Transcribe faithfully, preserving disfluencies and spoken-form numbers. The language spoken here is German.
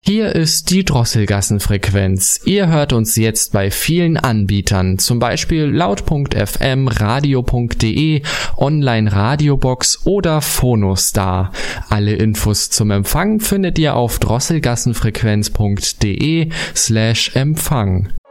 Hier ist die Drosselgassenfrequenz. Ihr hört uns jetzt bei vielen Anbietern, zum Beispiel laut punkt f m, radio punkt de, Online Radiobox oder Phonostar. Alle Infos zum Empfang findet ihr auf drosselgassenfrequenz punkt de slash Empfang.